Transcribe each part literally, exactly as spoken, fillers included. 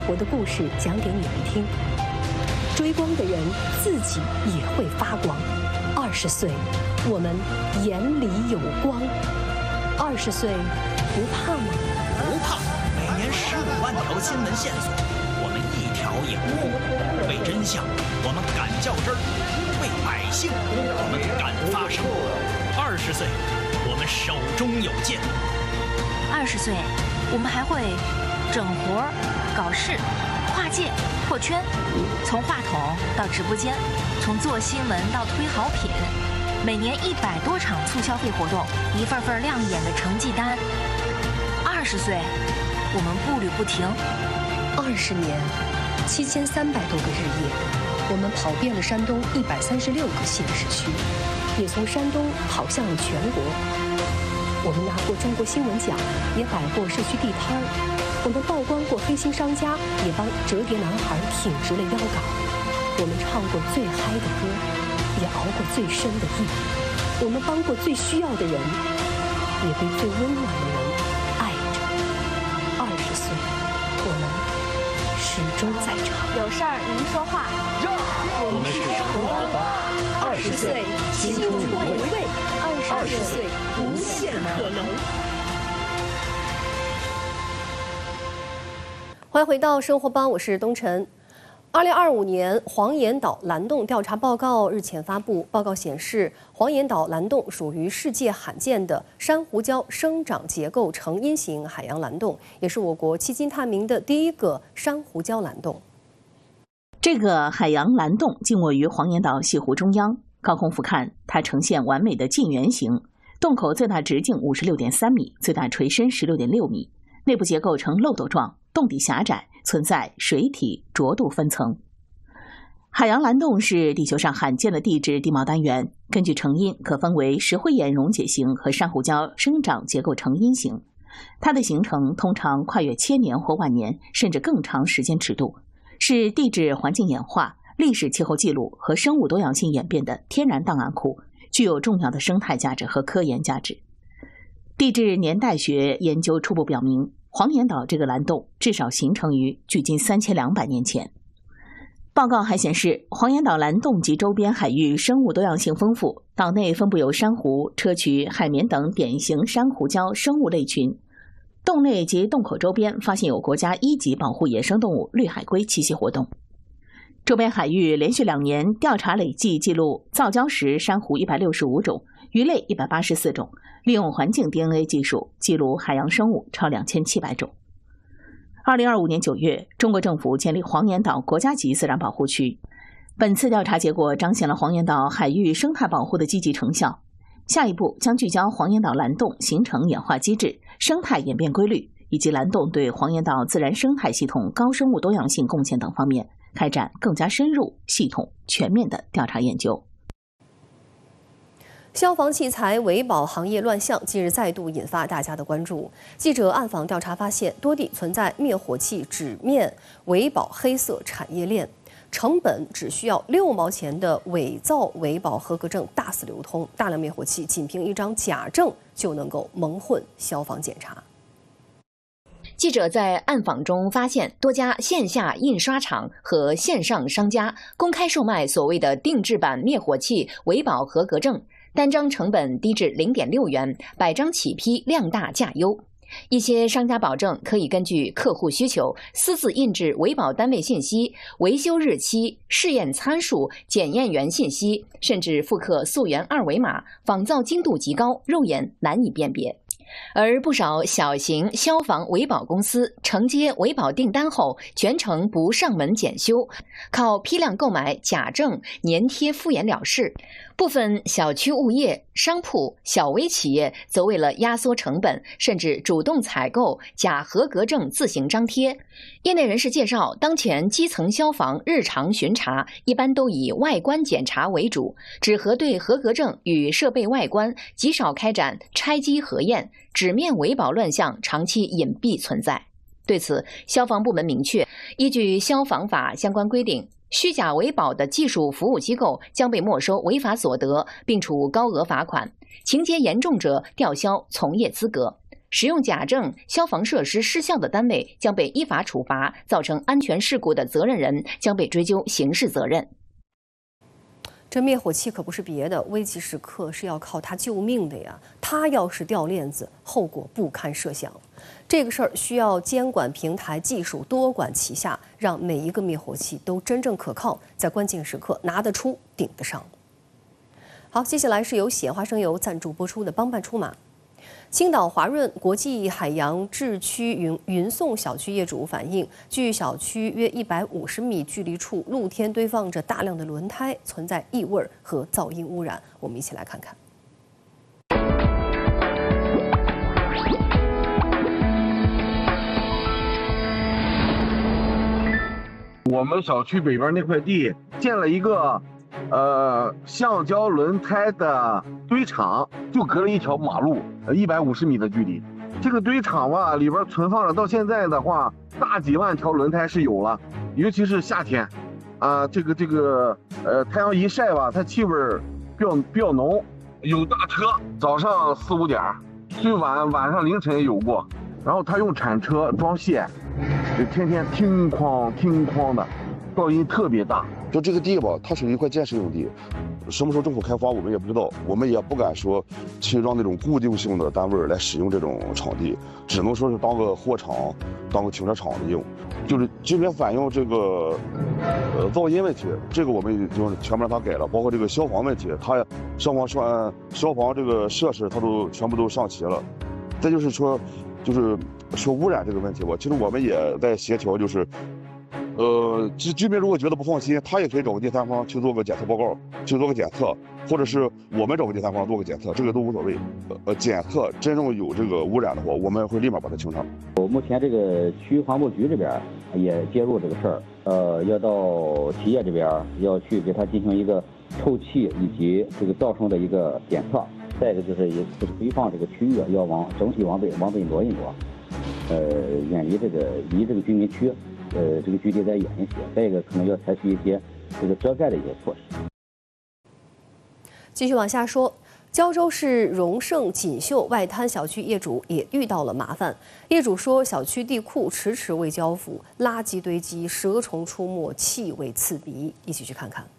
我的故事讲给你们听。追光的人自己也会发光。二十岁，我们眼里有光。二十岁，不怕吗？ 不怕。每年十五万条新闻线索，我们一条也不误。为真相，我们敢较真儿；为百姓，我们敢发声。二十岁，我们手中有剑。 二十岁，我们还会整活、搞事、跨界、破圈，从话筒到直播间，从做新闻到推好品，每年一百多场促消费活动，一份份亮眼的成绩单。二十岁，我们步履不停。 二十年，七千三百多个日夜，我们跑遍了山东一百三十六个县市区，也从山东跑向了全国。我们拿过中国新闻奖，也摆过社区地摊儿。我们曝光过黑心商家，也帮折叠男孩挺直了腰杆。我们唱过最嗨的歌，也熬过最深的夜。我们帮过最需要的人，也被最温暖的人爱着。二十岁，我们始终在场。 有事儿您说话。 我们是红光华。二十岁，青春回味。二十岁，无限可能。欢迎回到生活帮，我是东晨。二零二五年黄岩岛蓝洞调查报告日前发布，报告显示，黄岩岛蓝洞属于世界罕见的珊瑚礁生长结构成因型海洋蓝洞，也是我国迄今探明的第一个珊瑚礁蓝洞。 这个海洋蓝洞静卧于黄岩岛西湖中央，高空俯瞰，它呈现完美的近圆形，洞口最大直径五十六点三米，最大垂深十六点六米，内部结构呈漏斗状，洞底狭窄，存在水体浊度分层。海洋蓝洞是地球上罕见的地质地貌单元，根据成因可分为石灰岩溶解型和珊瑚礁生长结构成因型。它的形成通常跨越千年或万年，甚至更长时间尺度，是地质环境演化、历史气候记录和生物多样性演变的天然档案库，具有重要的生态价值和科研价值。地质年代学研究初步表明，黄岩岛这个蓝洞至少形成于距今三千两百年前。报告还显示，黄岩岛蓝洞及周边海域生物多样性丰富，岛内分布有珊瑚、砗磲、海绵等典型珊瑚礁生物类群。洞内及洞口周边发现有国家一级保护野生动物绿海龟栖息活动。周边海域连续两年调查累计记录造礁石珊瑚一百六十五种，鱼类一百八十四种，利用环境 D N A 技术记录海洋生物超两千七百种。二零二五年九月，中国政府建立黄岩岛国家级自然保护区。本次调查结果彰显了黄岩岛海域生态保护的积极成效。下一步将聚焦黄岩岛蓝洞形成演化机制、生态演变规律，以及蓝洞对黄岩岛自然生态系统高生物多样性贡献等方面，开展更加深入、系统、全面的调查研究。 消防器材维保行业乱象近日再度引发大家的关注。记者暗访调查发现，多地存在灭火器纸面维保黑色产业链，成本只需要六毛钱的伪造维保合格证大肆流通，大量灭火器仅凭一张假证就能够蒙混消防检查。 记者在暗访中发现，多家线下印刷厂和线上商家公开售卖所谓的定制版灭火器维保合格证，单张成本低至 零点六元，百张起批，量大价优。一些商家保证可以根据客户需求私自印制维保单位信息、维修日期、试验参数、检验员信息，甚至复刻溯源二维码，仿造精度极高，肉眼难以辨别。而不少小型消防维保公司承接维保订单后，全程不上门检修，靠批量购买假证粘贴敷衍了事。部分小区物业、商铺、小微企业则为了压缩成本，甚至主动采购假合格证自行张贴。业内人士介绍，当前基层消防日常巡查一般都以外观检查为主，只核对合格证与设备外观，极少开展拆机核验，纸面维保乱象长期隐蔽存在。对此，消防部门明确，依据消防法相关规定，虚假维保的技术服务机构将被没收违法所得，并处高额罚款，情节严重者吊销从业资格。 使用假证消防设施失效的单位将被依法处罚，造成安全事故的责任人将被追究刑事责任。 这灭火器可不是别的，危急时刻是要靠它救命的呀！它要是掉链子，后果不堪设想。这个事儿需要监管平台技术多管齐下，让每一个灭火器都真正可靠，在关键时刻拿得出、顶得上。好，接下来是由雪花生油赞助播出的《帮办出马》。青岛华润国际海洋智区云云送小区业主反映，距小区约一百五十米距离处露天堆放着大量的轮胎，存在异味和噪音污染。我们一起来看看。 我们小区北边那块地建了一个，呃，橡胶轮胎的堆场，就隔了一条马路，呃，一百五十米的距离。这个堆场吧，里边存放了到现在的话，大几万条轮胎是有了，尤其是夏天，啊，这个这个，呃，太阳一晒吧，它气味比较比较浓。有大车早上四五点，最晚晚上凌晨也有过，然后他用铲车装卸。就天天听哐听哐的，噪音特别大。 就这个地吧，它属于一块建设用地，什么时候政府开发我们也不知道，我们也不敢说去让那种固定性的单位来使用这种场地，只能说是当个货场、当个停车场的用。就是这边反映这个呃噪音问题，这个我们已经全部让它改了，包括这个消防问题，它消防栓、消防这个设施它都全部都上齐了。再就是说，就是说污染这个问题吧，其实我们也在协调，就是，呃，居居民如果觉得不放心，他也可以找个第三方去做个检测报告，去做个检测，或者是我们找个第三方做个检测，这个都无所谓。呃，检测真正有这个污染的话，我们会立马把它清场。 目前这个区环保局这边也介入这个事儿，呃，要到企业这边要去给它进行一个臭气以及这个噪声的一个检测。再一个就是也这个堆放这个区域要往整体往北往北挪一挪，呃，远离这个离这个居民区，呃，这个距离再远一些。再一个可能要采取一些这个遮盖的一些措施。 继续往下说，胶州市荣盛锦绣外滩小区业主也遇到了麻烦。业主说，小区地库迟迟未交付，垃圾堆积，蛇虫出没，气味刺鼻。一起去看看。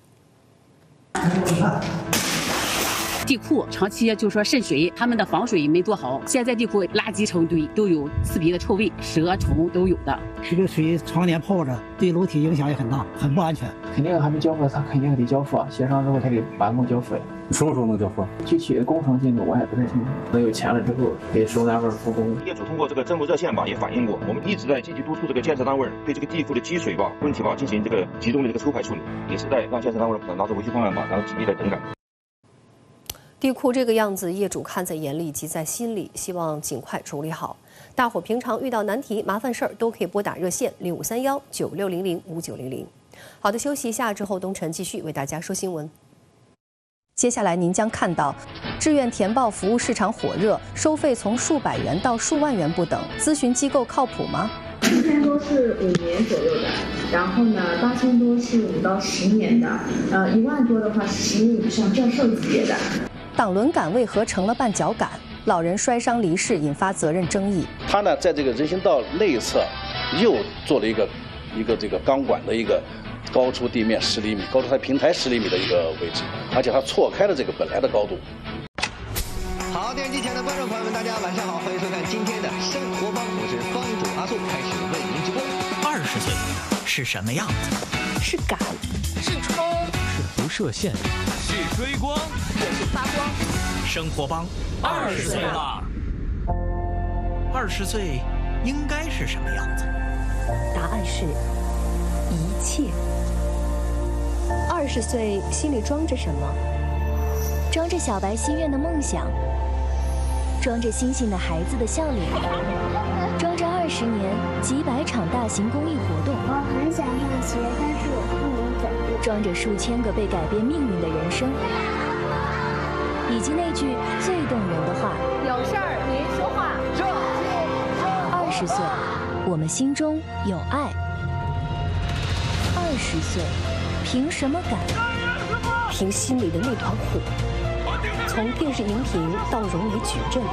地库长期就说渗水，他们的防水没做好，现在地库垃圾成堆，都有刺鼻的臭味，蛇虫都有的。 这个水常年泡着，对楼体影响也很大，很不安全。 肯定还没交付，他肯定得交付，协商之后他得完工交付。 什么时候能交付？ 具体的工程进度我也不太清楚。等有钱了之后，给施工单位复工。 业主通过这个政务热线吧也反映过，我们一直在积极督促这个建设单位对这个地库的积水吧问题吧进行这个集中的这个抽排处理，也是在让建设单位拿出维修方案吧，然后紧密的整改。 地库这个样子，业主看在眼里，急在心里，希望尽快处理好。大伙平常遇到难题、麻烦事儿，都可以拨打热线零五三幺九六零零五九零零。好的，休息一下之后，东晨继续为大家说新闻。接下来您将看到，志愿填报服务市场火热，收费从数百元到数万元不等，咨询机构靠谱吗？ 七千多是五年左右的，然后呢，八千多是五到十年的，呃，一万多的话是十年以上教授级别的。 挡轮杆为何成了绊脚杆？老人摔伤离世引发责任争议。 他呢，在这个人行道内侧又做了一个一个这个钢管的一个高出地面十厘米、高出它平台十厘米的一个位置，而且它错开了这个本来的高度。 好，电视机前的观众朋友们，大家晚上好，欢迎收看今天的生活帮，我是帮主阿素，开始为您直播。 二十岁是什么样子？ 是赶， 是冲， 是不设限， 是追光， 也是发光。 生活帮二十岁了，二十岁应该是什么样子？ 答案是一切。二十岁心里装着什么？ 装着小白心愿的梦想，装着星星的孩子的笑脸，装着二十年几百场大型公益活动。 我很想上学，但是我不能走路。 装着数千个被改变命运的人生，以及那句最动人的话： 有事儿您说话。 二十岁，我们心中有爱。二十岁，凭什么敢？ 凭心里的那团火。从电视荧屏到融媒矩阵，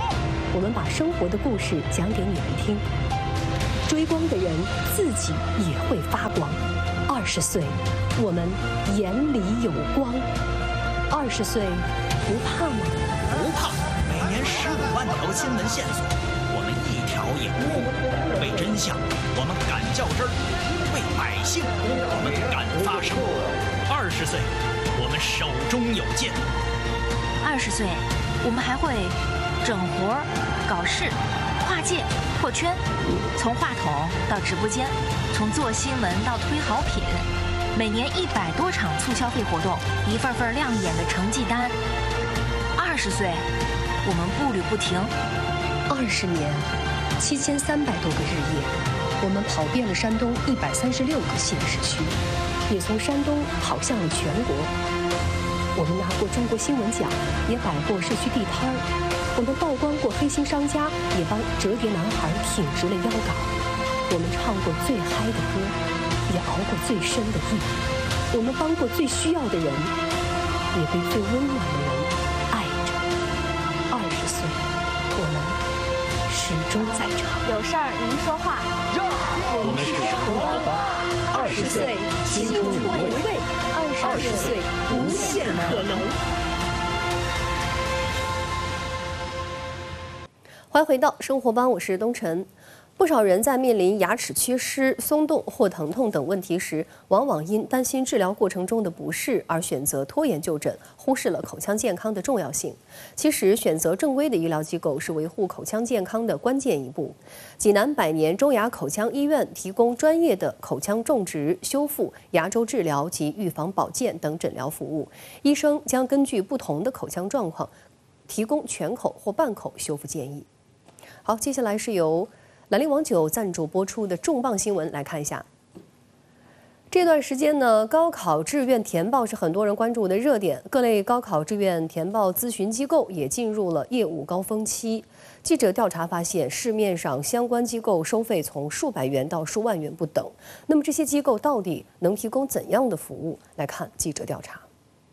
我们把生活的故事讲给你们听。追光的人自己也会发光。二十岁，我们眼里有光。二十岁，不怕吗？ 不怕。每年十五万条新闻线索，我们一条也不误。为真相，我们敢较真儿；为百姓，我们敢发声。二十岁，我们手中有剑。 二十岁，我们还会整活、搞事、跨界、破圈，从话筒到直播间，从做新闻到推好品，每年一百多场促消费活动，一份份亮眼的成绩单。二十岁，我们步履不停。 二十年，七千三百多个日夜，我们跑遍了山东一百三十六个县市区，也从山东跑向了全国。我们拿过中国新闻奖，也摆过社区地摊儿。我们曝光过黑心商家，也帮折叠男孩挺直了腰杆。我们唱过最嗨的歌，也熬过最深的夜。我们帮过最需要的人，也被最温暖的人爱着。二十岁，我们始终在场。 有事儿您说话。 我们是生活吧。 二十岁，青春回味。二十岁，无限可能。 欢迎回到生活帮，我是东晨。不少人在面临牙齿缺失、松动或疼痛等问题时，往往因担心治疗过程中的不适而选择拖延就诊，忽视了口腔健康的重要性。其实，选择正规的医疗机构是维护口腔健康的关键一步。济南百年中牙口腔医院提供专业的口腔种植、修复、牙周治疗及预防保健等诊疗服务。医生将根据不同的口腔状况，提供全口或半口修复建议。好，接下来是由兰陵王酒赞助播出的重磅新闻，来看一下。这段时间呢，高考志愿填报是很多人关注的热点，各类高考志愿填报咨询机构也进入了业务高峰期。记者调查发现，市面上相关机构收费从数百元到数万元不等。那么这些机构到底能提供怎样的服务？来看记者调查。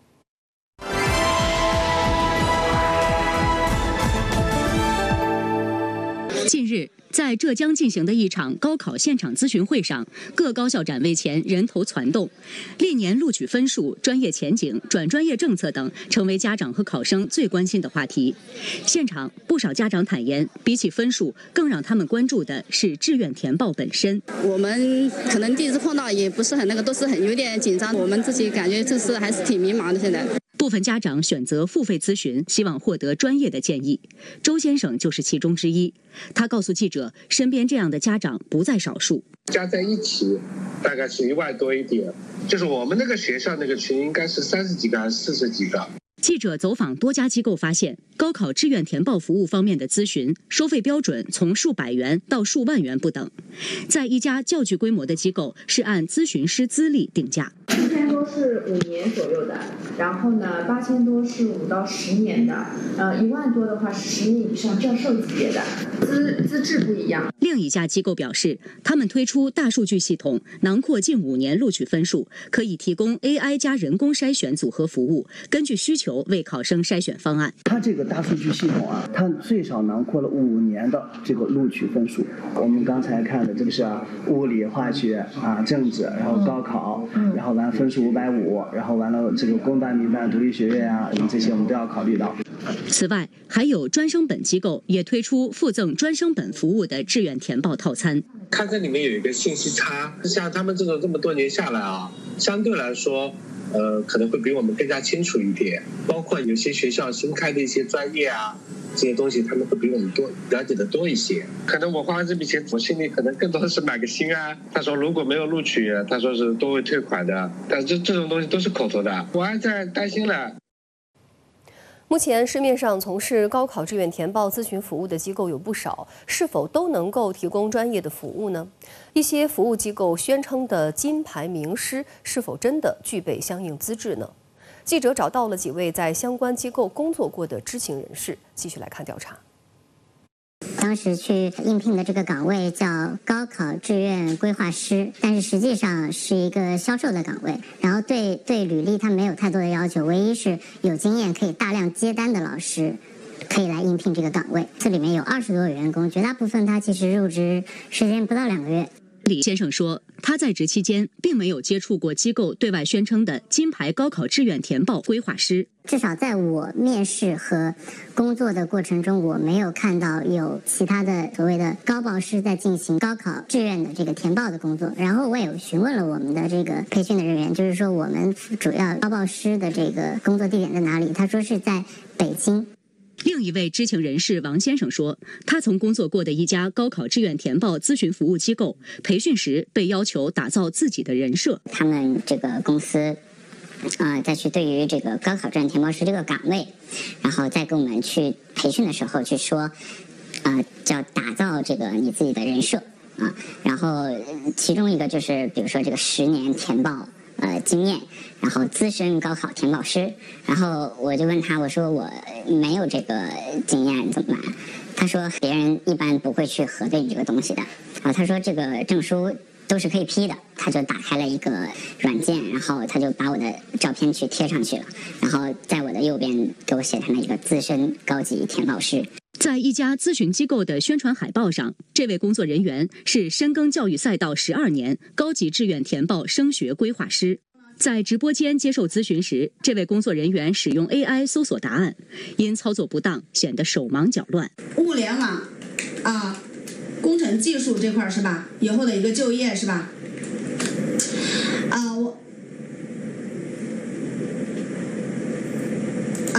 近日，在浙江进行的一场高考现场咨询会上，各高校展位前人头攒动，历年录取分数、专业前景、转专业政策等成为家长和考生最关心的话题。现场不少家长坦言，比起分数，更让他们关注的是志愿填报本身。 我们可能第一次碰到，也不是很那个，都是很有点紧张。我们自己感觉这次还是挺迷茫的。现在。 部分家长选择付费咨询，希望获得专业的建议。周先生就是其中之一。他告诉记者，身边这样的家长不在少数。 加在一起大概是一万多一点，就是我们那个学校那个群应该是三十几个还是四十几个。 记者走访多家机构发现，高考志愿填报服务方面的咨询收费标准从数百元到数万元不等。在一家较具规模的机构，是按咨询师资历定价。 一千多是五年左右的，然后呢，八千多是五到十年的，呃，一万多的话是十年以上教授级别的，资资质不一样。 另一家机构表示，他们推出大数据系统，囊括近五年录取分数，可以提供 A I 加人工筛选组合服务，根据需求为考生筛选方案。 它这个大数据系统啊，它最少囊括了五年的这个录取分数。我们刚才看的这个是、啊、物理、化学啊、政治，然后高考，然后完分数五百五，然后完了这个公办、民办、独立学院啊，我们这些我们都要考虑到。 此外，还有专升本机构也推出附赠专升本服务的志愿填报套餐。 看这里面有一个信息差，像他们这种这么多年下来啊，相对来说。呃，可能会比我们更加清楚一点，包括有些学校新开的一些专业啊，这些东西他们会比我们多了解的多一些。可能我花完这笔钱，我心里可能更多的是买个心安。他说如果没有录取，他说是都会退款的，但是这种东西都是口头的，我还在担心了。 目前市面上从事高考志愿填报咨询服务的机构有不少，是否都能够提供专业的服务呢？一些服务机构宣称的金牌名师，是否真的具备相应资质呢？记者找到了几位在相关机构工作过的知情人士，继续来看调查。 当时去应聘的这个岗位叫高考志愿规划师，但是实际上是一个销售的岗位，然后对对履历他没有太多的要求，唯一是有经验可以大量接单的老师。 可以来应聘这个岗位。这里面有二十多个员工，绝大部分他其实入职时间不到两个月。 李先生说，他在职期间并没有接触过机构对外宣称的金牌高考志愿填报规划师。 至少在我面试和工作的过程中，我没有看到有其他的所谓的高报师在进行高考志愿的这个填报的工作。然后我也询问了我们的这个培训的人员，就是说我们主要高报师的这个工作地点在哪里？他说是在北京。 另一位知情人士王先生说，他曾工作过的一家高考志愿填报咨询服务机构，培训时被要求打造自己的人设。 他们这个公司啊、呃，再去对于这个高考志愿填报师这个岗位，然后再跟我们去培训的时候去说，啊、呃，叫打造这个你自己的人设啊。然后其中一个就是，比如说这个十年填报呃经验，然后资深高考填报师。然后我就问他，我说我没有这个经验怎么办？他说别人一般不会去核对这个东西的。啊，他说这个证书都是可以批的。他就打开了一个软件，然后他就把我的照片去贴上去了，然后在我的右边给我写上了一个资深高级填报师。 在一家咨询机构的宣传海报上，这位工作人员是深耕教育赛道十二年高级志愿填报升学规划师。在直播间接受咨询时，这位工作人员使用 A I 搜索答案，因操作不当显得手忙脚乱。 物联网啊，工程技术这块是吧？以后的一个就业是吧？啊，我啊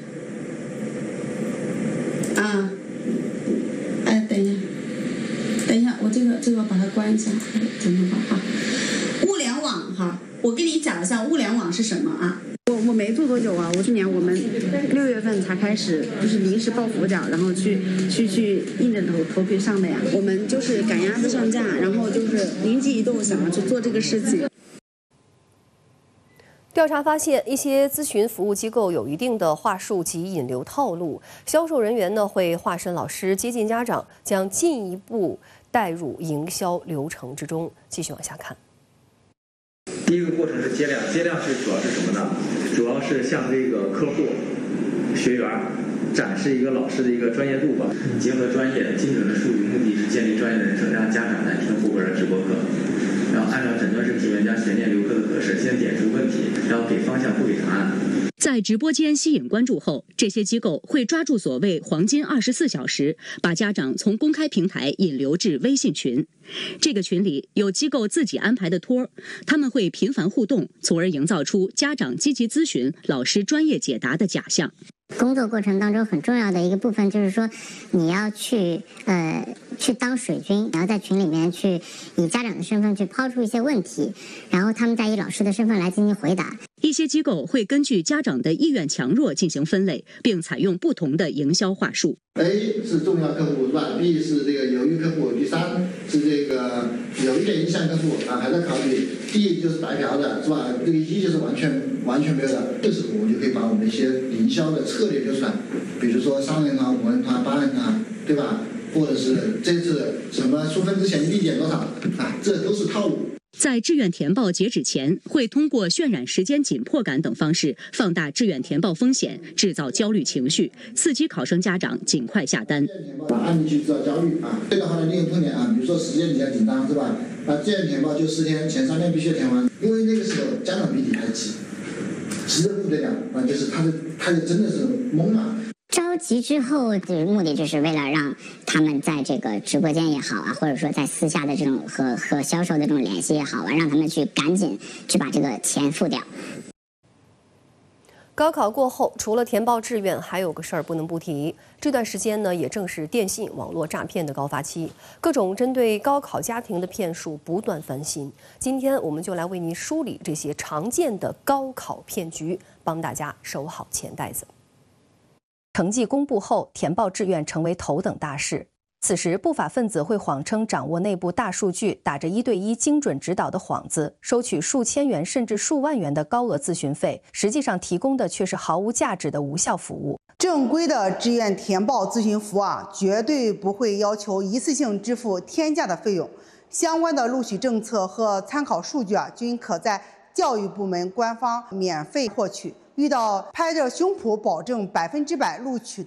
啊，哎，等一下，等一下，我这个这个把它关一下，怎么办哈？物联网哈。我跟你讲一下物联网是什么啊？ 我我没做多久啊，我去年我们六月份才开始，就是临时抱佛脚，然后去去去硬着头头皮上的呀。我们就是赶鸭子上架，然后就是灵机一动想要去做这个事情。 调查发现，一些咨询服务机构有一定的话术及引流套路，销售人员呢会化身老师，接近家长，将进一步带入营销流程之中。继续往下看。 第一个过程是接量，接量是主要是什么呢？主要是向这个客户、学员展示一个老师的一个专业度吧，结合专业、精准的数据，目的是建立专业的人设，让家长来听户口的直播课，然后按照诊断式提问加悬念留课的格式，先点出问题，然后给方向，不给答案。 在直播间吸引关注后，这些机构会抓住所谓黄金二十四小时，把家长从公开平台引流至微信群。这个群里有机构自己安排的托儿，他们会频繁互动，从而营造出家长积极咨询、老师专业解答的假象。 工作过程当中很重要的一个部分就是说，你要去呃去当水军，然后在群里面去以家长的身份去抛出一些问题，然后他们再以老师的身份来进行回答。 一些机构会根据家长的意愿强弱进行分类，并采用不同的营销话术。 A 是重要客户是吧 ？B 是这个犹豫客户，第三是这个有一点印象客户啊，还在考虑。D 就是白嫖的是吧？这个一就是完全完全没有的。这时候我们就可以把我们的一些营销的策略留出来，比如说三人团、五人团、八人团，对吧？或者是这次什么出分之前立减多少啊，这都是套路。 在志愿填报截止前，会通过渲染时间紧迫感等方式放大志愿填报风险，制造焦虑情绪，刺激考生家长尽快下单。 把案例去制造焦虑啊，这个话呢另一个痛点啊，比如说时间比较紧张是吧？啊，志愿填报就四天，前三天必须填完，因为那个时候家长比你还急，急得不得了啊，就是他的他就真的是懵了。 着急之后，就是目的就是为了让他们在这个直播间也好啊，或者说在私下的这种和和销售的这种联系也好啊，让他们去赶紧去把这个钱付掉。 高考过后，除了填报志愿，还有个事儿不能不提。这段时间呢，也正是电信网络诈骗的高发期，各种针对高考家庭的骗术不断翻新。今天我们就来为您梳理这些常见的高考骗局，帮大家收好钱袋子。成绩公布后，填报志愿成为头等大事。此时，不法分子会谎称掌握内部大数据，打着一对一精准指导的幌子，收取数千元甚至数万元的高额咨询费，实际上提供的却是毫无价值的无效服务。 正规的志愿填报咨询服务啊，绝对不会要求一次性支付天价的费用，相关的录取政策和参考数据啊，均可在教育部门官方免费获取。遇到拍着胸脯保证百分之百录取的，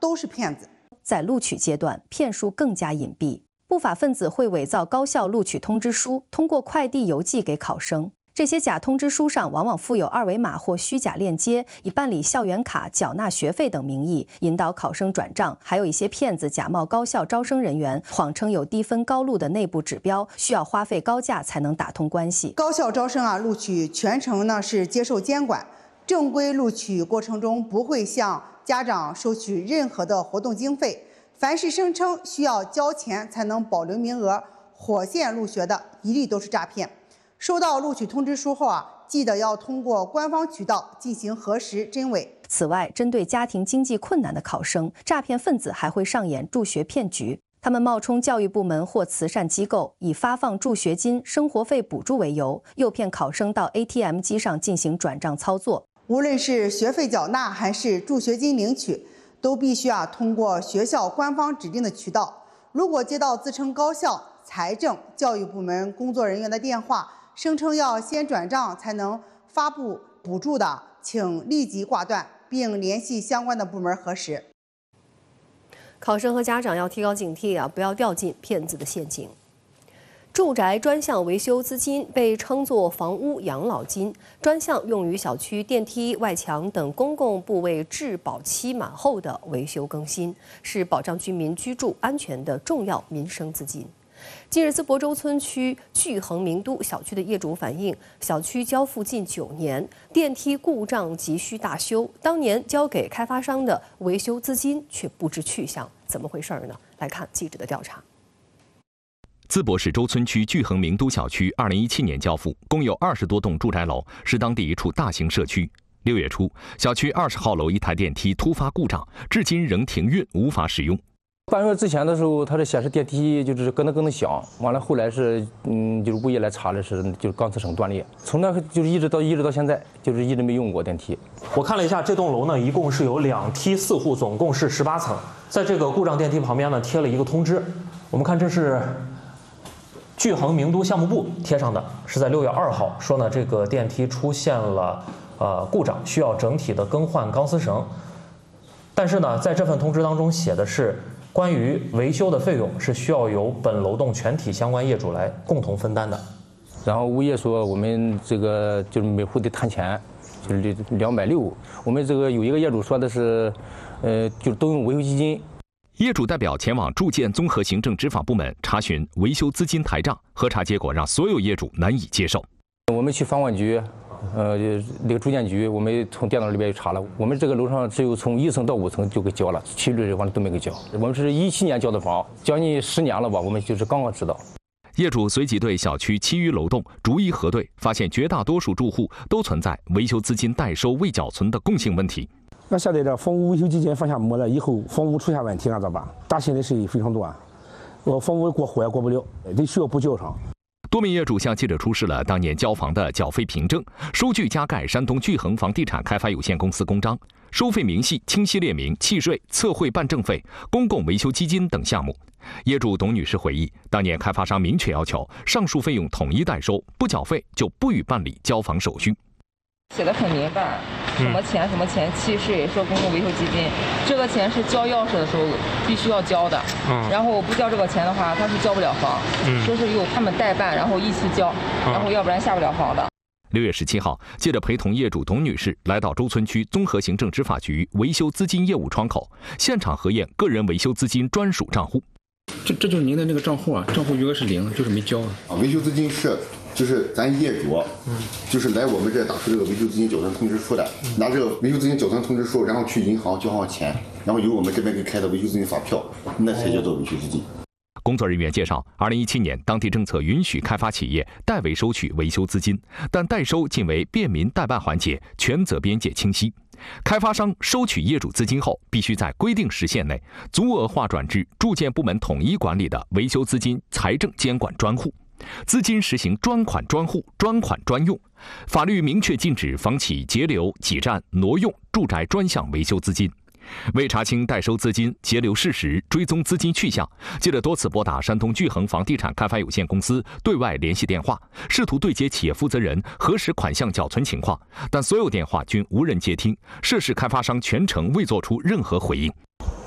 都是骗子。 在录取阶段，骗术更加隐蔽，不法分子会伪造高校录取通知书，通过快递邮寄给考生。这些假通知书上往往附有二维码或虚假链接，以办理校园卡、缴纳学费等名义引导考生转账。还有一些骗子假冒高校招生人员，谎称有低分高录的内部指标，需要花费高价才能打通关系。 高校招生啊，录取全程呢是接受监管，正规录取过程中不会向家长收取任何的活动经费。凡是声称需要交钱才能保留名额、火线入学的，一律都是诈骗。收到录取通知书后啊，记得要通过官方渠道进行核实真伪。 此外，针对家庭经济困难的考生，诈骗分子还会上演助学骗局。他们冒充教育部门或慈善机构，以发放助学金、生活费补助为由，诱骗考生到 A T M 机上进行转账操作。 无论是学费缴纳还是助学金领取，都必须啊通过学校官方指定的渠道。如果接到自称高校、财政、教育部门工作人员的电话，声称要先转账才能发布补助的，请立即挂断，并联系相关的部门核实。 考生和家长要提高警惕啊，不要掉进骗子的陷阱。住宅专项维修资金被称作房屋养老金，专项用于小区电梯、外墙等公共部位质保期满后的维修更新，是保障居民居住安全的重要民生资金。近日，淄博周村区聚恒名都小区的业主反映，小区交付近九年，电梯故障急需大修，当年交给开发商的维修资金却不知去向，怎么回事呢？来看记者的调查。 淄博市周村区聚恒名都小区二零一七年交付，共有二十多栋住宅楼，是当地一处大型社区。六月初，小区二十号楼一台电梯突发故障，至今仍停运，无法使用。 半个月之前的时候，它的显示电梯就是咯噔咯噔响，完了后来是嗯，就是物业来查的是就是钢丝绳断裂，从那就是一直到一直到现在，就是一直没用过电梯。 我看了一下，这栋楼呢一共是有两梯四户，总共是十八层。在这个故障电梯旁边呢贴了一个通知，我们看这是聚恒名都项目部贴上的，是在六月二号说呢这个电梯出现了呃故障，需要整体的更换钢丝绳。但是呢，在这份通知当中写的是，关于维修的费用是需要由本楼栋全体相关业主来共同分担的。 然后物业说我们这个就是每户得摊钱，就是两百六。我们这个有一个业主说的是，呃，就是都用维修基金。 业主代表前往住建综合行政执法部门查询维修资金台账，核查结果让所有业主难以接受。 我们去房管局。呃，那个住建局，我们从电脑里边查了，我们这个楼上只有从一层到五层就给交了，其余的房都没给交。我们是一七年交的房，将近十年了吧，我们就是刚刚知道。 业主随即对小区其余楼栋逐一核对，发现绝大多数住户都存在维修资金代收未缴存的共性问题。 那现在这房屋维修基金放下没了以后，房屋出现问题，俺咋办？担心的事非常多啊，我房屋过户也过不了，得需要补交上。 多名业主向记者出示了当年交房的缴费凭证，收据加盖山东聚恒房地产开发有限公司公章，收费明细清晰列明契税、测绘办证费、公共维修基金等项目。业主董女士回忆，当年开发商明确要求上述费用统一代收，不缴费就不予办理交房手续。 写的很明白，什么钱什么钱，契税说公共维修基金，这个钱是交钥匙的时候必须要交的。嗯，然后我不交这个钱的话，他是交不了房。嗯，说是由他们代办，然后一起交，然后要不然下不了房的。 六月十七号，记者陪同业主董女士来到周村区综合行政执法局维修资金业务窗口，现场核验个人维修资金专属账户。 这这就是您的那个账户啊，账户余额是零，就是没交啊。 啊，维修资金是。就是咱业主，嗯，就是来我们这打出这个维修资金缴存通知书的，嗯、拿这个维修资金缴存通知书，然后去银行交上钱，然后由我们这边给开的维修资金发票，那才叫做维修资金。 工作人员介绍，二零一七年当地政策允许开发企业代为收取维修资金，但代收仅为便民代办环节，权责边界清晰。开发商收取业主资金后，必须在规定时限内足额划转至住建部门统一管理的维修资金财政监管专户。资金实行专款专户、专款专用，法律明确禁止房企截留、挤占、挪用住宅专项维修资金。为查清代收资金、截留事实，追踪资金去向，记者多次拨打山东聚恒房地产开发有限公司对外联系电话，试图对接企业负责人核实款项缴存情况，但所有电话均无人接听，涉事开发商全程未作出任何回应。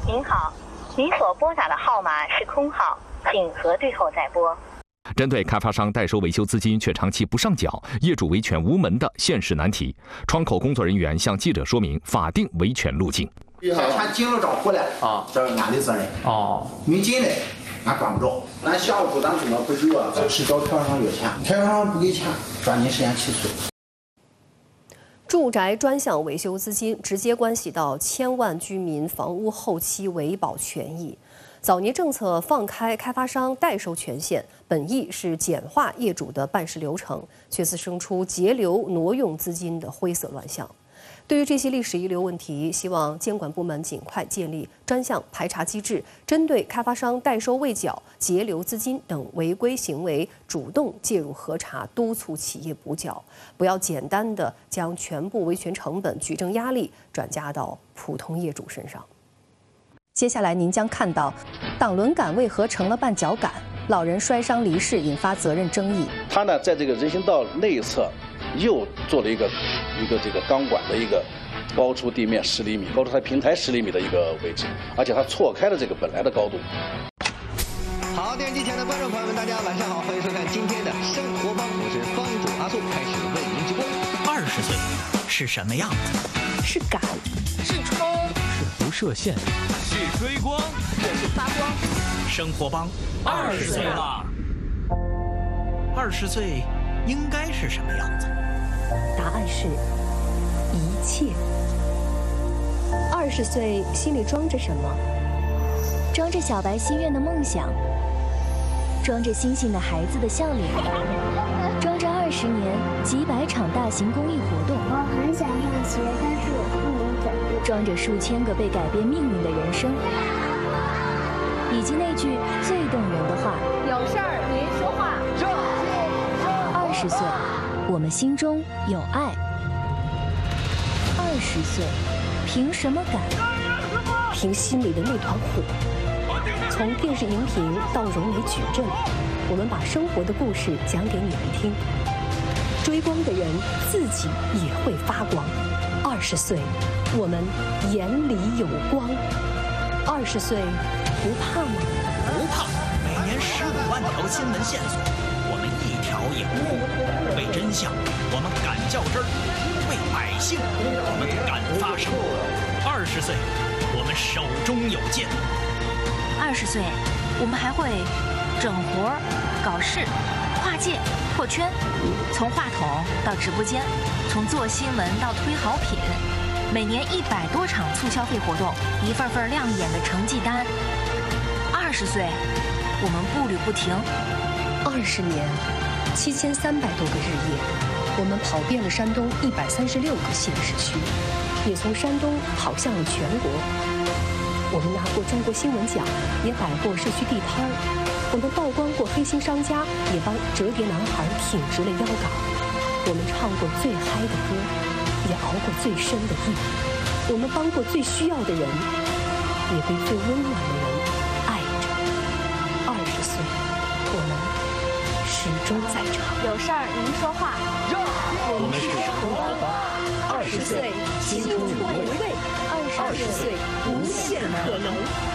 您好，您所拨打的号码是空号，请核对后再拨。 针对开发商代收维修资金却长期不上缴、业主维权无门的现实难题，窗口工作人员向记者说明法定维权路径。 他进了账户了啊，这是俺的责任哦，没进来，俺管不着。俺下午咱怎么不走啊？就是找开发商要钱，开发商不给钱，抓紧时间起诉。 住宅专项维修资金直接关系到千万居民房屋后期维保权益。早年政策放开开发商代收权限，本意是简化业主的办事流程，却滋生出截留挪用资金的灰色乱象。对于这些历史遗留问题，希望监管部门尽快建立专项排查机制，针对开发商代收未缴、截留资金等违规行为，主动介入核查，督促企业补缴，不要简单的将全部维权成本、举证压力转嫁到普通业主身上。接下来您将看到，挡轮杆为何成了绊脚杆？老人摔伤离世，引发责任争议。 他呢，在这个人行道内侧又做了一个一个这个钢管的一个高出地面十厘米、高出它平台十厘米的一个位置，而且它错开了这个本来的高度。 好，电视机前的观众朋友们，大家晚上好，欢迎收看今天的生活帮，我是帮主阿素，开始为您直播。 二十岁是什么样子？ 是赶， 是冲，是不设限，是追光， 也是发光。 生活帮，二十岁了。二十岁应该是什么样子？ 答案是一切。二十岁心里装着什么？ 装着小白心愿的梦想，装着星星的孩子的笑脸，装着二十年几百场大型公益活动。 我很想上学，但是我不能走路。 装着数千个被改变命运的人生，以及那句最动人的话： 有事儿您说话。 二十岁，我们心中有爱。二十岁，凭什么敢？ 凭心里的那团火。从电视荧屏到融媒矩阵，我们把生活的故事讲给你们听。追光的人自己也会发光。二十岁，我们眼里有光。二十岁，不怕吗？ 不怕。每年十五万条新闻线索，我们一条也不误。为真相，我们敢较真儿；为百姓，我们敢发声。二十岁，我们手中有剑。 二十岁，我们还会整活、搞事、跨界、破圈，从话筒到直播间，从做新闻到推好品，每年一百多场促消费活动，一份份亮眼的成绩单。二十岁，我们步履不停。 二十年，七千三百多个日夜，我们跑遍了山东一百三十六个县市区，也从山东跑向了全国。我们拿过中国新闻奖，也摆过社区地摊儿；我们曝光过黑心商家，也帮折叠男孩挺直了腰杆；我们唱过最嗨的歌，也熬过最深的夜；我们帮过最需要的人，也被最温暖的人爱着。二十岁，我们始终在场。 有事儿您说话。 我们是生活帮。二十岁，青春回味。二十岁，无限可能。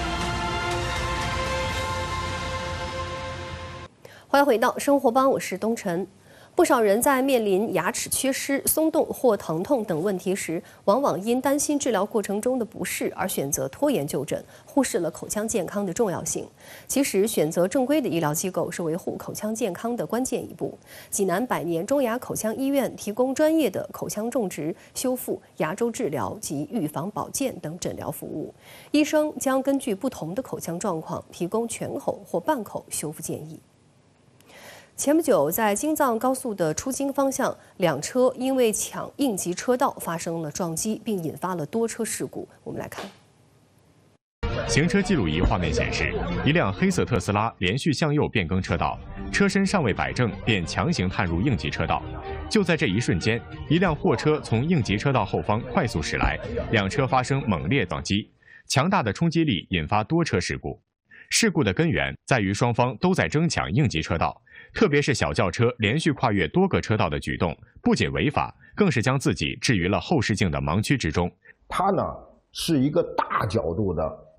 欢迎回到生活帮，我是东晨。不少人在面临牙齿缺失、松动或疼痛等问题时，往往因担心治疗过程中的不适而选择拖延就诊，忽视了口腔健康的重要性。其实，选择正规的医疗机构是维护口腔健康的关键一步。济南百年中牙口腔医院提供专业的口腔种植、修复、牙周治疗及预防保健等诊疗服务。医生将根据不同的口腔状况，提供全口或半口修复建议。前不久，在京藏高速的出京方向，两车因为抢应急车道发生了撞击，并引发了多车事故。我们来看。 行车记录仪画面显示，一辆黑色特斯拉连续向右变更车道，车身尚未摆正，便强行探入应急车道。就在这一瞬间，一辆货车从应急车道后方快速驶来，两车发生猛烈撞击，强大的冲击力引发多车事故。事故的根源在于双方都在争抢应急车道。特别是小轿车连续跨越多个车道的举动，不仅违法，更是将自己置于了后视镜的盲区之中。 它呢是一个大角度的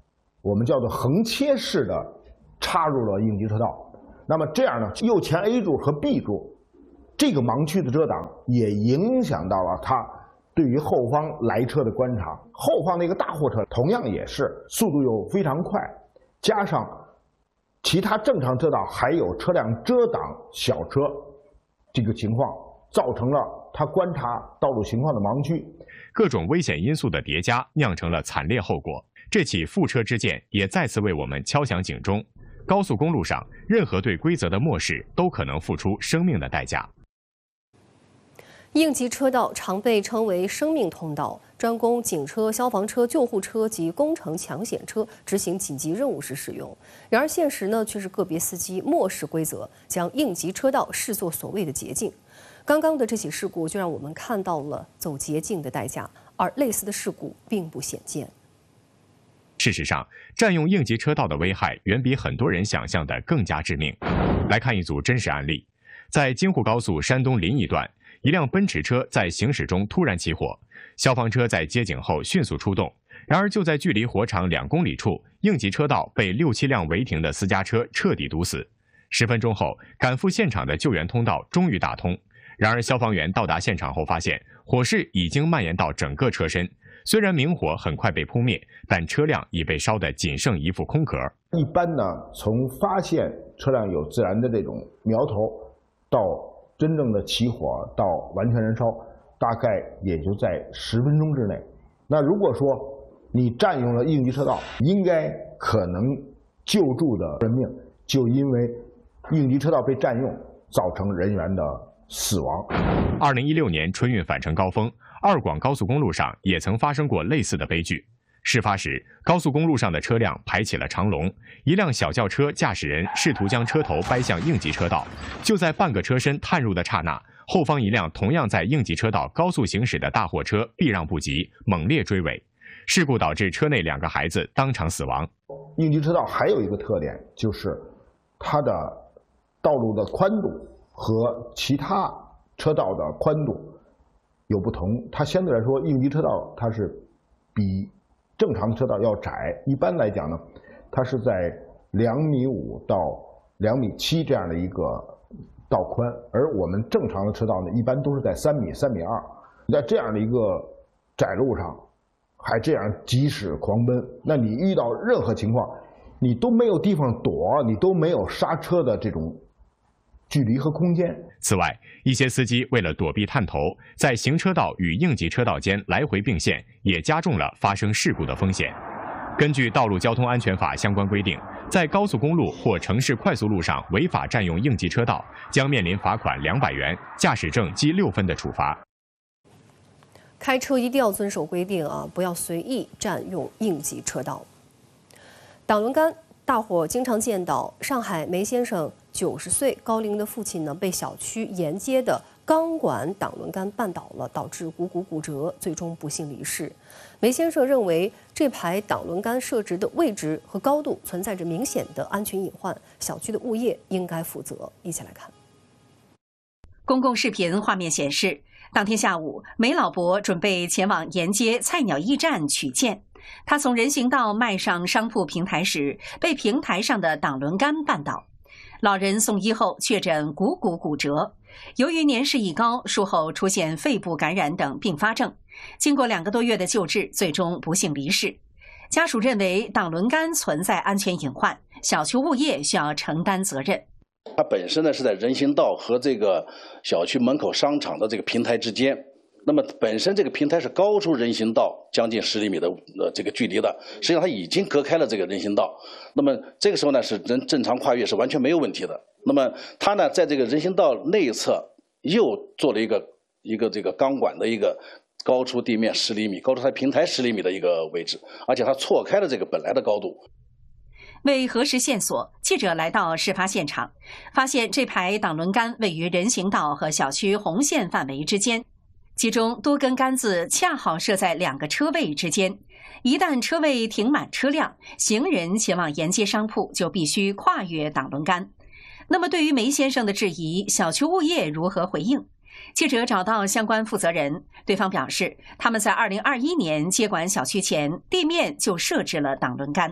我们叫做横切式的插入了应急车道。那么这样呢，右前 A 柱和 B 柱这个盲区的遮挡也影响到了它对于后方来车的观察。后方那个大货车同样也是速度又非常快，加上其他正常车道还有车辆遮挡小车这个情况，造成了它观察道路情况的盲区。 各种危险因素的叠加酿成了惨烈后果。这起覆车之件也再次为我们敲响警钟。高速公路上，任何对规则的漠视都可能付出生命的代价。 应急车道常被称为生命通道，专供警车、消防车、救护车及工程抢险车执行紧急任务时使用。然而现实呢，却是个别司机漠视规则，将应急车道视作所谓的捷径。刚刚的这起事故就让我们看到了走捷径的代价，而类似的事故并不鲜见。 事实上，占用应急车道的危害远比很多人想象的更加致命。来看一组真实案例。在京沪高速山东临沂段，一辆奔驰车在行驶中突然起火，消防车在接警后迅速出动。然而就在距离火场两公里处，应急车道被六七辆违停的私家车彻底堵死。十分钟后，赶赴现场的救援通道终于打通。然而消防员到达现场后发现，火势已经蔓延到整个车身。虽然明火很快被扑灭，但车辆已被烧得仅剩一副空壳。 一般呢，从发现车辆有自燃的这种苗头，到真正的起火到完全燃烧，大概也就在十分钟之内。那如果说你占用了应急车道，应该可能救助的人命，就因为应急车道被占用，造成人员的死亡。 二零一六年春运返程高峰，二广高速公路上也曾发生过类似的悲剧。事发时，高速公路上的车辆排起了长龙，一辆小轿车驾驶人试图将车头掰向应急车道，就在半个车身探入的刹那，后方一辆同样在应急车道高速行驶的大货车避让不及，猛烈追尾。事故导致车内两个孩子当场死亡。 应急车道还有一个特点，就是它的道路的宽度和其他车道的宽度有不同。它相对来说，应急车道它是比正常的车道要窄。一般来讲呢，它是在两米五到两米七这样的一个道宽，而我们正常的车道呢，一般都是在三米、三米二。在这样的一个窄路上，还这样疾驶狂奔，那你遇到任何情况，你都没有地方躲，你都没有刹车的这种距离和空间。 此外，一些司机为了躲避探头，在行车道与应急车道间来回并线，也加重了发生事故的风险。根据《道路交通安全法》相关规定，在高速公路或城市快速路上违法占用应急车道，将面临罚款两百元、驾驶证记六分的处罚。 开车一定要遵守规定啊，不要随意占用应急车道。挡轮杆，大伙经常见到。上海梅先生九十岁高龄的父亲呢，被小区沿街的钢管挡轮杆绊倒了，导致股骨骨折，最终不幸离世。梅先生认为，这排挡轮杆设置的位置和高度存在着明显的安全隐患，小区的物业应该负责。一起来看。 公共视频画面显示，当天下午，梅老伯准备前往沿街菜鸟驿站取件。他从人行道迈上商铺平台时，被平台上的挡轮杆绊倒。老人送医后确诊股骨骨折，由于年事已高，术后出现肺部感染等并发症，经过两个多月的救治，最终不幸离世。家属认为挡轮杆存在安全隐患，小区物业需要承担责任。 它本身呢是在人行道和这个小区门口商场的这个平台之间，那么本身这个平台是高出人行道将近十厘米的呃这个距离的，实际上它已经隔开了这个人行道，那么这个时候呢是人正常跨越是完全没有问题的。那么它呢在这个人行道内侧又做了一个一个这个钢管的一个高出地面十厘米，高出它平台十厘米的一个位置，而且它错开了这个本来的高度。 为核实线索，记者来到事发现场，发现这排挡轮杆位于人行道和小区红线范围之间，其中多根杆子恰好设在两个车位之间。一旦车位停满车辆，行人前往沿街商铺就必须跨越挡轮杆。那么，对于梅先生的质疑，小区物业如何回应？记者找到相关负责人，对方表示，他们在二零二一年接管小区前，地面就设置了挡轮杆。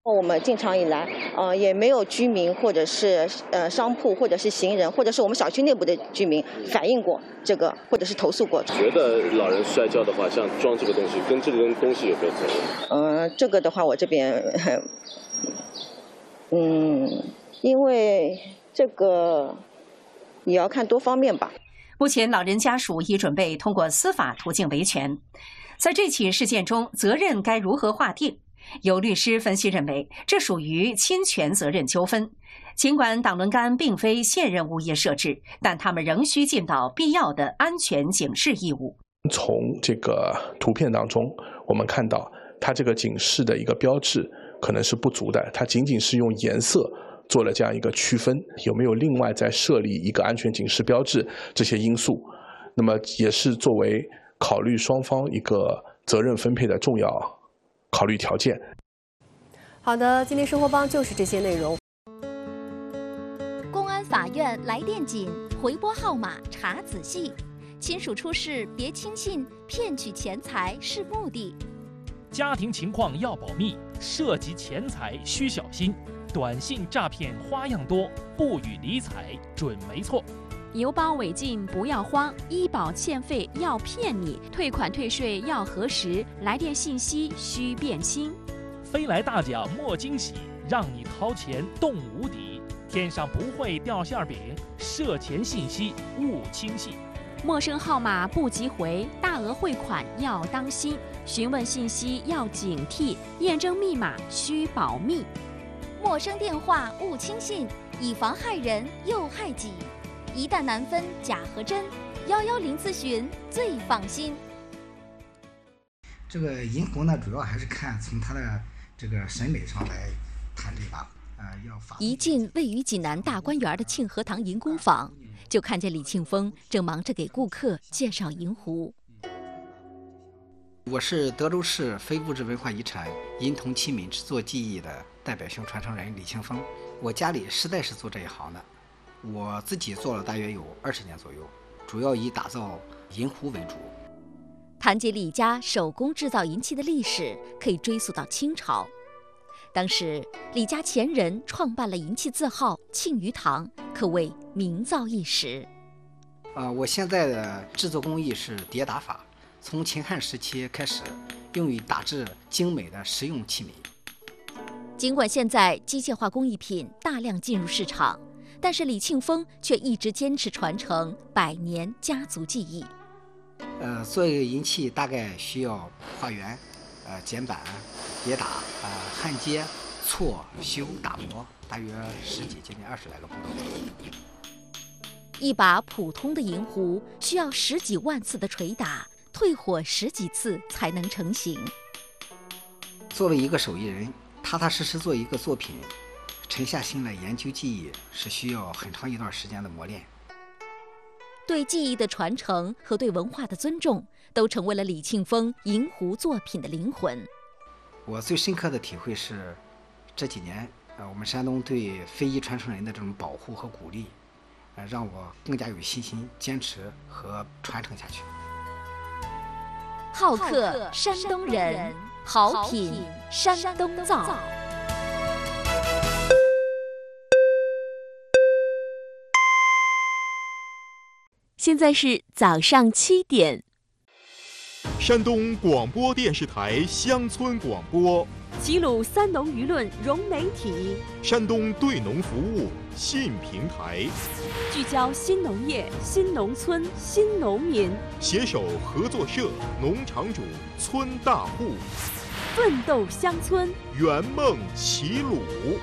我们进场以来，呃，也没有居民或者是呃商铺或者是行人，或者是我们小区内部的居民反映过这个，或者是投诉过。 觉得老人摔跤的话，像装这个东西，跟这个东西有没有责任？ 呃，这个的话，我这边，嗯，因为这个也要看多方面吧。 目前，老人家属已准备通过司法途径维权。在这起事件中，责任该如何划定？有律师分析认为，这属于侵权责任纠纷。尽管挡轮杆并非现任物业设置，但他们仍需尽到必要的安全警示义务。 从这个图片当中，我们看到它这个警示的一个标志可能是不足的，它仅仅是用颜色做了这样一个区分，有没有另外再设立一个安全警示标志，这些因素，那么也是作为考虑双方一个责任分配的重要考虑条件。 好的，今天生活帮就是这些内容。 公安法院来电紧，回拨号码查仔细，亲属出事别轻信，骗取钱财是目的。 家庭情况要保密，涉及钱财需小心。短信诈骗花样多，不予理睬准没错。 邮包违禁不要慌，医保欠费要骗你，退款退税要核实，来电信息需辨清。 飞来大奖莫惊喜，让你掏钱动无底，天上不会掉馅饼，涉钱信息勿轻信。 陌生号码不急回，大额汇款要当心，询问信息要警惕，验证密码需保密。 陌生电话勿轻信，以防害人又害己。一旦难分假和真，幺幺零咨询最放心。 这个银狐呢，主要还是看从它的这个审美上来谈这个，呃，要法。 一进位于济南大观园的庆和堂银工坊，就看见李庆峰正忙着给顾客介绍银狐。 我是德州市非物质文化遗产银铜器皿制作技艺的代表性传承人李庆峰。我家里实在是做这一行的，我自己做了大约有二十年左右，主要以打造银壶为主。 谈及李家手工制造银器的历史，可以追溯到清朝。当时李家前人创办了银器字号庆余堂，可谓名噪一时。 呃，我现在的制作工艺是叠打法，从秦汉时期开始，用于打制精美的实用器皿。 尽管现在机械化工艺品大量进入市场，但是李庆峰却一直坚持传承百年家族技艺。 呃，做一个银器大概需要画圆、呃剪板、叠打、呃焊接、错、修、打磨，大约十几接近二十来个步骤。 一把普通的银壶需要十几万次的捶打，退火十几次才能成型。 作为一个手艺人，踏踏实实做一个作品，沉下心来研究技艺，是需要很长一段时间的磨练。 对技艺的传承和对文化的尊重，都成为了李庆峰银壶作品的灵魂。 我最深刻的体会是，这几年，呃，我们山东对非遗传承人的这种保护和鼓励，呃，让我更加有信心坚持和传承下去。 好客山东人，好品山东造。现在是早上七点。 山东广播电视台乡村广播， 齐鲁三农舆论融媒体， 山东对农服务信平台， 聚焦新农业、新农村、新农民， 携手合作社、农场主、村大户， 奋斗乡村， 圆梦齐鲁。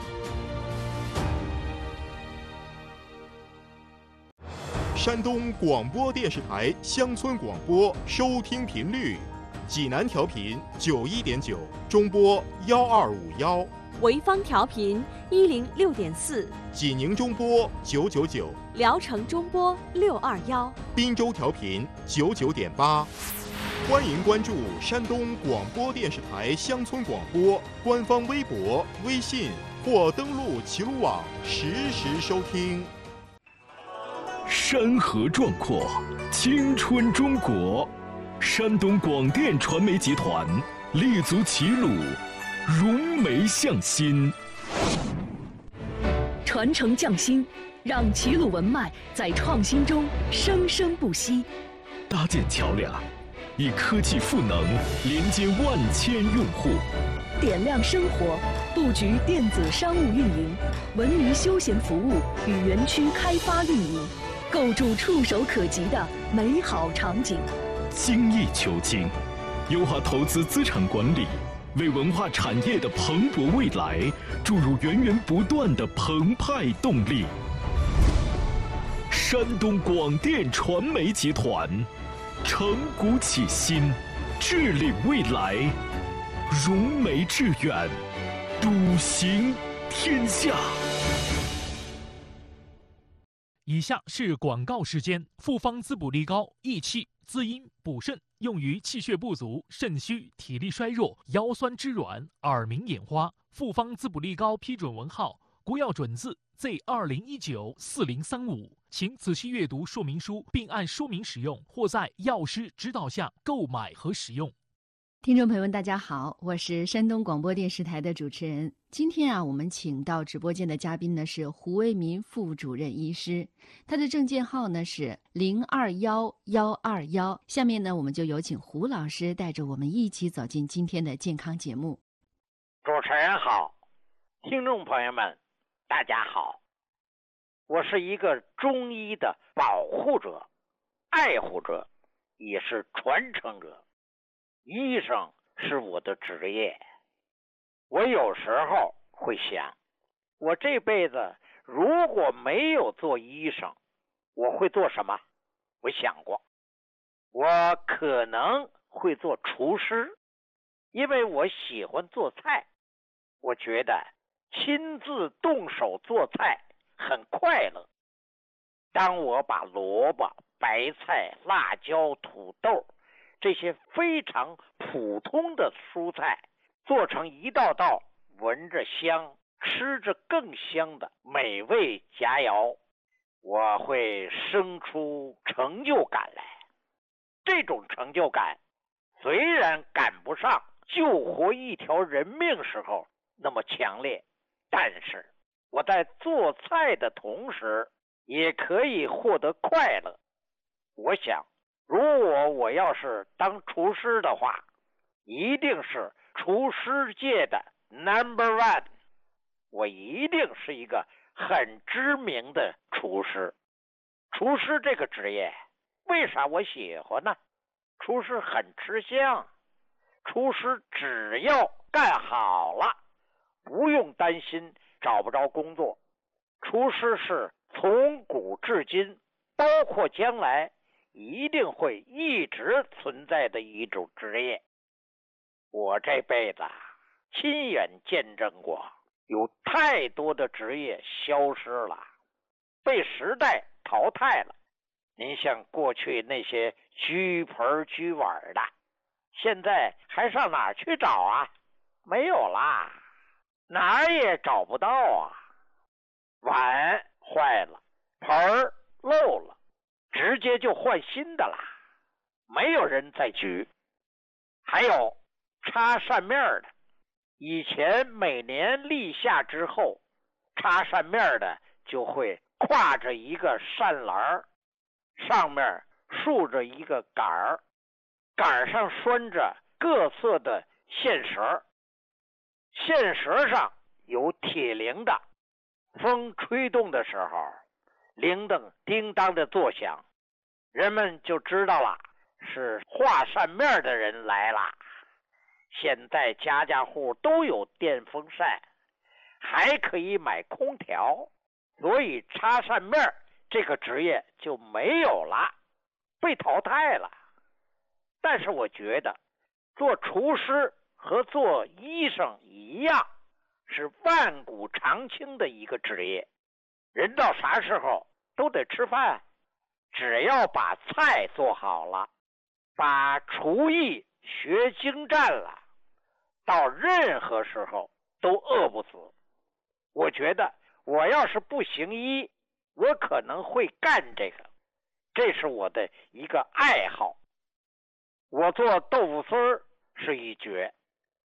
山东广播电视台乡村广播收听频率：济南调频九一点九，中波幺二五幺； 潍坊调频一零六点四， 济宁中波九九九， 聊城中波六二幺， 滨州调频九九点八。欢迎关注山东广播电视台乡村广播官方微博、微信或登录齐鲁网实时收听。 山河壮阔，青春中国。山东广电传媒集团立足齐鲁， 融眉向心， 传承匠心，让齐鲁文脉在创新中生生不息。 搭建桥梁，以科技赋能连接万千用户。 点亮生活，布局电子商务运营、文娱休闲服务与园区开发运营，构筑触手可及的美好场景。 精益求精，优化投资资产管理，为文化产业的蓬勃未来注入源源不断的澎湃动力。山东广电传媒集团，承古启新，致领未来，融媒致远，笃行天下。 以下是广告时间。复方滋补力高，益气滋阴补肾，用于气血不足、肾虚、体力衰弱、腰酸肢软、耳鸣眼花。复方滋补力高批准文号：国药准字 Z 二零一九四零三五，请仔细阅读说明书，并按说明使用，或在药师指导下购买和使用。 听众朋友们，大家好，我是山东广播电视台的主持人。今天啊，我们请到直播间的嘉宾呢是胡为民副主任医师，他的证件号呢是零二幺幺二幺。下面呢，我们就有请胡老师带着我们一起走进今天的健康节目。 主持人好，听众朋友们，大家好，我是一个中医的保护者、爱护者，也是传承者。医生是我的职业，我有时候会想，我这辈子如果没有做医生，我会做什么？我想过，我可能会做厨师，因为我喜欢做菜，我觉得亲自动手做菜很快乐。当我把萝卜、白菜、辣椒、土豆这些非常普通的蔬菜做成一道道闻着香、吃着更香的美味佳肴，我会生出成就感来。这种成就感虽然赶不上救活一条人命时候那么强烈，但是我在做菜的同时也可以获得快乐。我想如果我要是当厨师的话，一定是厨师界的 number one， 我一定是一个很知名的厨师。厨师这个职业为啥我喜欢呢？厨师很吃香，厨师只要干好了，不用担心找不着工作。厨师是从古至今，包括将来一定会一直存在的一种职业。我这辈子亲眼见证过有太多的职业消失了，被时代淘汰了。您像过去那些居盆居碗的，现在还上哪儿去找啊？没有啦，哪儿也找不到啊。碗坏了，盆儿漏了，直接就换新的啦，没有人再举。还有插扇面的，以前每年立夏之后，插扇面的就会挎着一个扇篮，上面竖着一个杆儿，杆上拴着各色的线绳，线绳上有铁铃铛，风吹动的时候，铃铛叮当的作响，人们就知道了是画扇面的人来了。现在家家户都有电风扇，还可以买空调，所以插扇面这个职业就没有了，被淘汰了。但是我觉得做厨师和做医生一样，是万古长青的一个职业。人到啥时候都得吃饭，只要把菜做好了，把厨艺学精湛了，到任何时候都饿不死。我觉得我要是不行医，我可能会干这个，这是我的一个爱好。我做豆腐丝儿是一绝，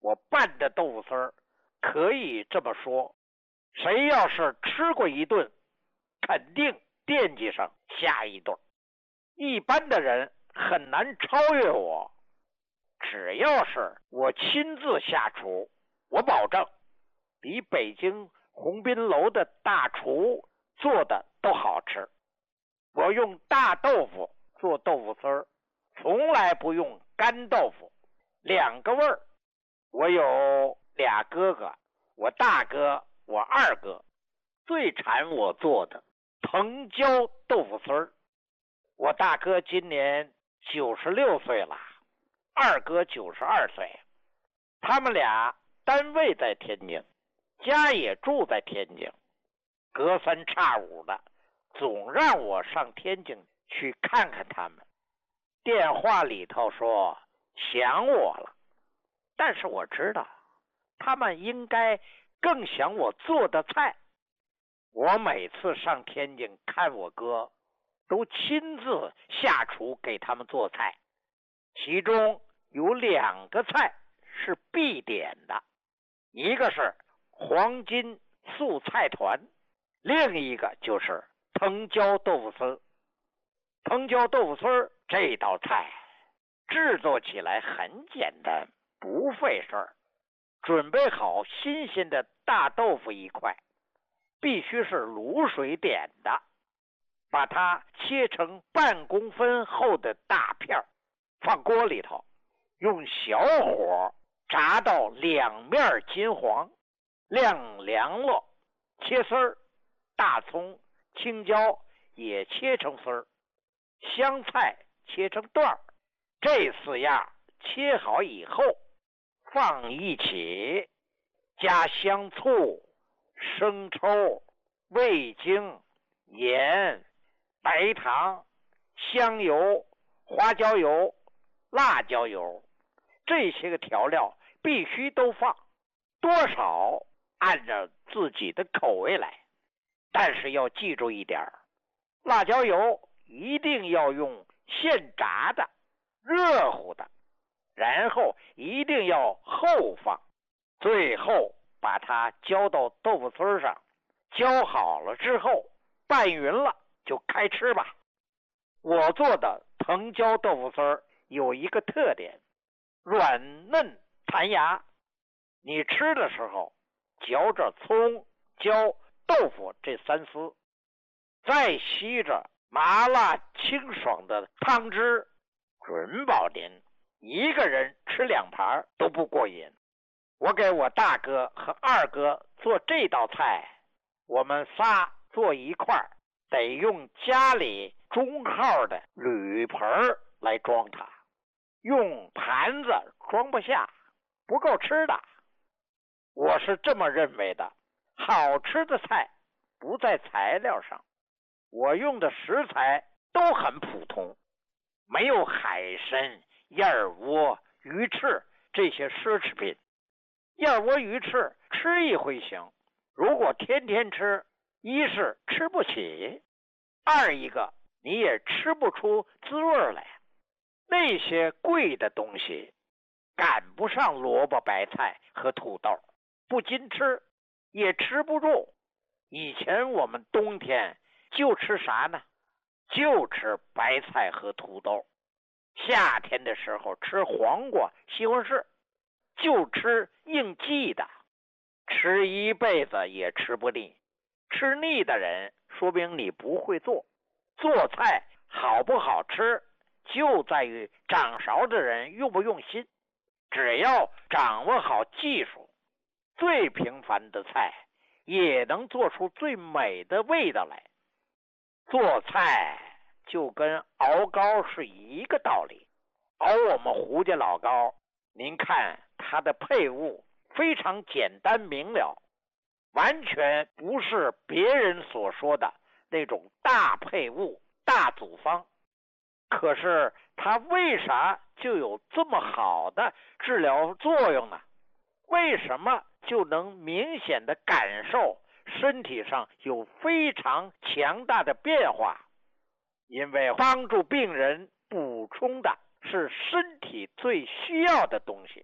我拌的豆腐丝儿可以这么说，谁要是吃过一顿，肯定惦记上下一顿。一般的人很难超越我，只要是我亲自下厨，我保证比北京鸿宾楼的大厨做的都好吃。我用大豆腐做豆腐丝儿，从来不用干豆腐，两个味儿。我有俩哥哥，我大哥我二哥最馋我做的藤椒豆腐丝儿。我大哥今年九十六岁了，二哥九十二岁，他们俩单位在天津，家也住在天津，隔三差五的总让我上天津去看看他们。电话里头说想我了，但是我知道他们应该更想我做的菜。我每次上天津看我哥，都亲自下厨给他们做菜，其中有两个菜是必点的，一个是黄金素菜团，另一个就是藤椒豆腐丝。藤椒豆腐丝这道菜制作起来很简单，不费事儿。准备好新鲜的大豆腐一块，必须是卤水点的，把它切成半公分厚的大片，放锅里头，用小火炸到两面金黄，晾凉了，切丝儿，大葱、青椒也切成丝儿，香菜切成段儿，这四样切好以后放一起，加香醋、生抽、味精、盐、白糖、香油、花椒油、辣椒油，这些个调料必须都放，多少按照自己的口味来。但是要记住一点，辣椒油一定要用现炸的，热乎的，然后一定要后放，最后把它浇到豆腐丝上，浇好了之后拌匀了就开吃吧。我做的藤椒豆腐丝有一个特点，软嫩弹牙，你吃的时候嚼着葱、椒、豆腐这三丝，再吸着麻辣清爽的汤汁，准保您一个人吃两盘都不过瘾。我给我大哥和二哥做这道菜，我们仨坐一块儿，得用家里中号的铝盆来装它，用盘子装不下，不够吃的。我是这么认为的，好吃的菜不在材料上，我用的食材都很普通，没有海参、燕窝、鱼翅这些奢侈品。燕窝鱼翅吃一回行，如果天天吃，一是吃不起，二一个你也吃不出滋味来。那些贵的东西赶不上萝卜、白菜和土豆，不禁吃也吃不住。以前我们冬天就吃啥呢？就吃白菜和土豆。夏天的时候吃黄瓜、西红柿，就吃应季的，吃一辈子也吃不腻。吃腻的人说明你不会做。做菜好不好吃，就在于掌勺的人用不用心。只要掌握好技术，最平凡的菜也能做出最美的味道来。做菜就跟熬膏是一个道理。熬我们胡家老膏，您看它的配物非常简单明了，完全不是别人所说的那种大配物、大组方。可是它为啥就有这么好的治疗作用呢？为什么就能明显的感受身体上有非常强大的变化？因为帮助病人补充的是身体最需要的东西。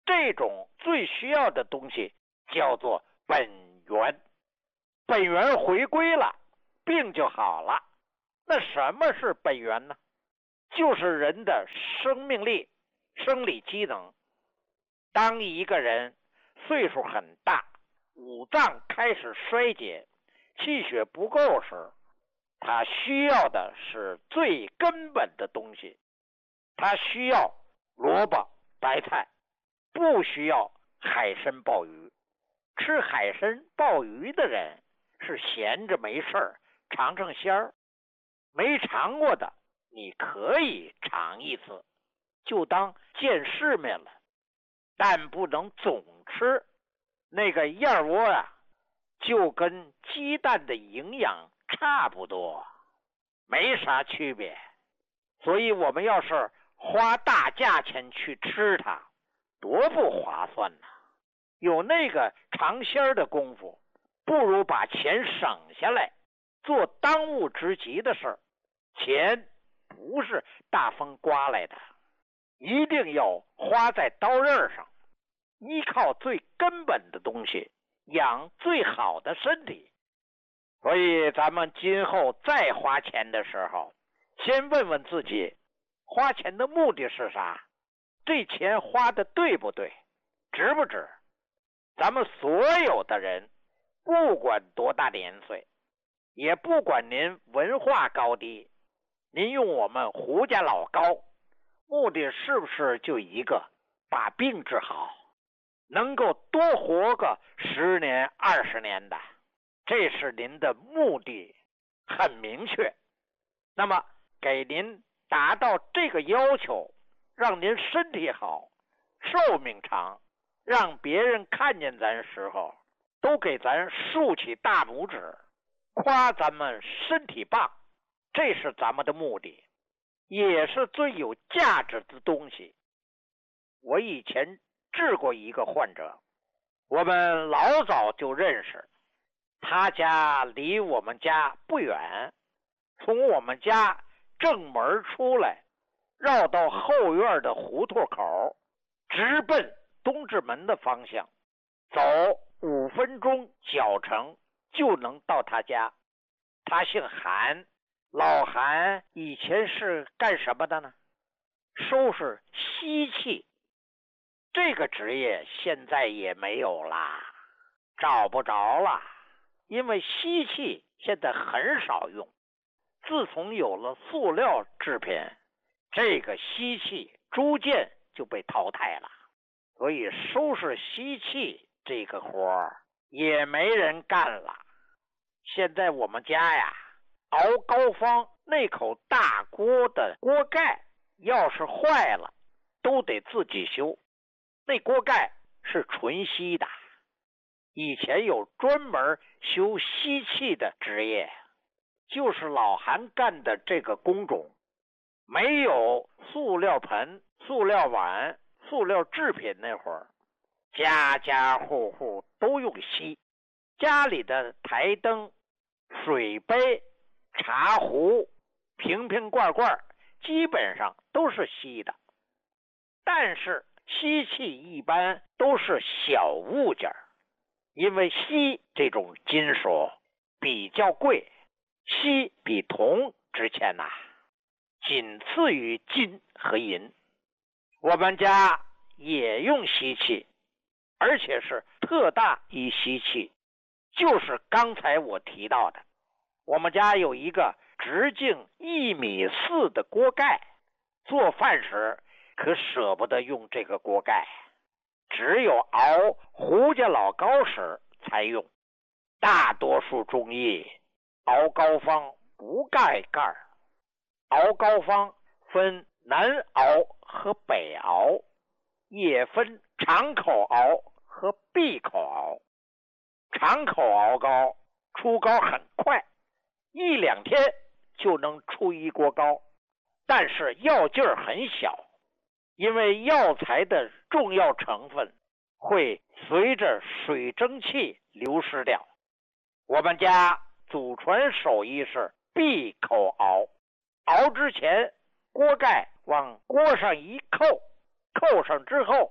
这种最需要的东西叫做本源。本源回归了，病就好了。那什么是本源呢？就是人的生命力、生理机能。当一个人岁数很大，五脏开始衰竭，气血不够时，他需要的是最根本的东西。他需要萝卜、白菜，不需要海参、鲍鱼。吃海参、鲍鱼的人是闲着没事儿尝尝鲜儿。没尝过的，你可以尝一次，就当见世面了，但不能总吃。那个燕窝啊，就跟鸡蛋的营养差不多，没啥区别。所以我们要是花大价钱去吃它，多不划算呢。有那个尝鲜儿的功夫，不如把钱省下来，做当务之急的事儿。钱不是大风刮来的，一定要花在刀刃上，依靠最根本的东西，养最好的身体。所以咱们今后再花钱的时候，先问问自己，花钱的目的是啥？这钱花的对不对？值不值？咱们所有的人，不管多大年岁，也不管您文化高低，您用我们胡家老高，目的是不是就一个，把病治好，能够多活个十年二十年的，这是您的目的，很明确。那么给您达到这个要求，让您身体好，寿命长，让别人看见咱时候都给咱竖起大拇指，夸咱们身体棒，这是咱们的目的，也是最有价值的东西。我以前治过一个患者，我们老早就认识，他家离我们家不远，从我们家正门出来，绕到后院的胡同口，直奔东直门的方向，走五分钟脚程就能到他家。他姓韩，老韩以前是干什么的呢？收拾锡器。这个职业现在也没有啦，找不着了，因为锡器现在很少用。自从有了塑料制品，这个锡器逐渐就被淘汰了，所以收拾锡器这个活儿也没人干了。现在我们家呀，熬膏方那口大锅的锅盖要是坏了，都得自己修。那锅盖是纯锡的，以前有专门修锡器的职业，就是老韩干的这个工种。没有塑料盆、塑料碗、塑料制品那会儿，家家户户都用锡，家里的台灯、水杯、茶壶、瓶瓶罐罐基本上都是锡的。但是锡器一般都是小物件，因为锡这种金属比较贵，锡比铜值钱呐、啊，仅次于金和银。我们家也用锡器，而且是特大一锡器，就是刚才我提到的。我们家有一个直径一米四的锅盖，做饭时可舍不得用这个锅盖，只有熬胡家老膏时才用。大多数中医熬膏方不盖盖儿，熬膏方分南熬和北熬，也分长口熬和闭口熬。长口熬膏出膏很快，一两天就能出一锅膏，但是药劲儿很小，因为药材的重要成分会随着水蒸气流失掉。我们家祖传手艺是闭口熬，熬之前锅盖往锅上一扣，扣上之后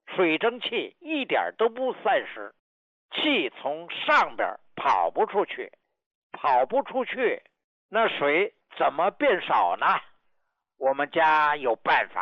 水蒸气一点都不散失，气从上边跑不出去，跑不出去，那水怎么变少呢？我们家有办法。